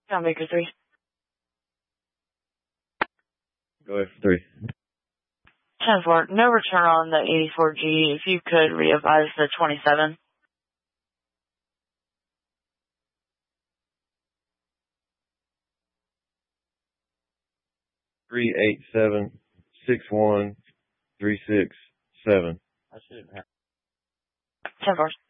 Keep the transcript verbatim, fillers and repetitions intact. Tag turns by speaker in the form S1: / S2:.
S1: John Baker three.
S2: Go ahead for three.
S1: ten four. No return on the eighty-four G. If you could re-advise the twenty-seven.
S2: Three eight seven six one three six seven.
S1: ten four.